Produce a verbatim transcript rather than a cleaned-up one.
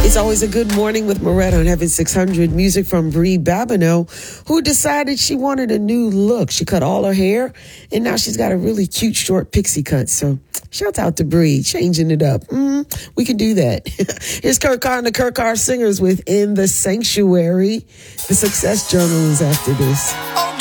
It's always a good morning with Moretta on Heaven six hundred. Music from Brie Babineau, who decided she wanted a new look. She cut all her hair, and now she's got a really cute short pixie cut. So shout out to Brie, changing it up. Mm, we can do that. Here's Kurt Carr and the Kurt Carr Singers with In the Sanctuary. The Success Journal is after this.